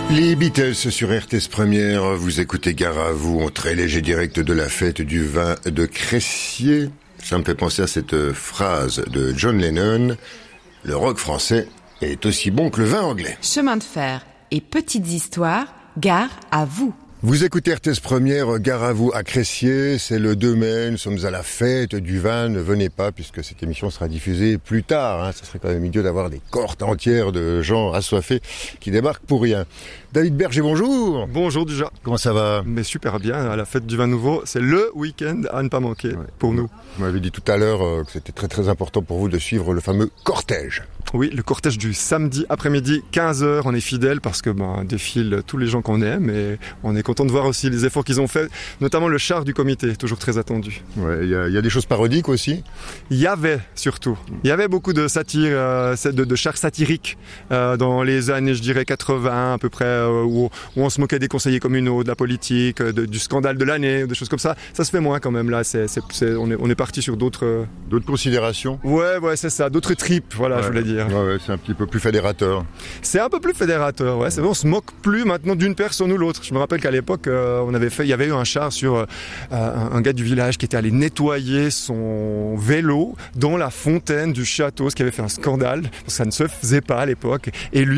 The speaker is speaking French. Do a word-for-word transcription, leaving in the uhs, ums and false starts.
Les Beatles sur R T S Première, vous écoutez Gare à vous, en très léger direct de la fête du vin de Cressier. Ça me fait penser à cette phrase de John Lennon: le rock français est aussi bon que le vin anglais. Chemin de fer et petites histoires, Gare à vous. Vous écoutez R T S Première, Gare à vous à Cressier, c'est le deux mai, nous sommes à la fête du vin, ne venez pas puisque cette émission sera diffusée plus tard, hein. Ça serait quand même idiot d'avoir des cohortes entières de gens assoiffés qui débarquent pour rien. David Berger, bonjour. Bonjour déjà. Comment ça va? Mais super bien, à la fête du vin nouveau, c'est le week-end à ne pas manquer ouais. pour nous. Vous m'avez dit tout à l'heure que c'était très très important pour vous de suivre le fameux cortège. Oui, le cortège du samedi après-midi, quinze heures, on est fidèles parce que ben, défilent tous les gens qu'on aime et on est content de voir aussi les efforts qu'ils ont fait, notamment le char du comité, toujours très attendu. Ouais, il y a, y a des choses parodiques aussi? Il y avait surtout, il y avait beaucoup de satire, euh, de, de chars satiriques euh, dans les années, je dirais, quatre-vingts à peu près, euh, où, où on se moquait des conseillers communaux, de la politique, de, du scandale de l'année, des choses comme ça. Ça se fait moins quand même là, c'est, c'est, c'est, on, est, on est parti sur d'autres... Euh... D'autres considérations? Ouais, ouais, c'est ça, d'autres tripes, voilà, ouais. je voulais dire. Ouais, ouais, c'est un petit peu plus fédérateur. C'est un peu plus fédérateur, ouais. C'est vrai, on se moque plus maintenant d'une personne ou l'autre. Je me rappelle qu'à l'époque, euh, on avait fait, il y avait eu un char sur euh, un, un gars du village qui était allé nettoyer son vélo dans la fontaine du château, ce qui avait fait un scandale, parce que ça ne se faisait pas à l'époque. Et lui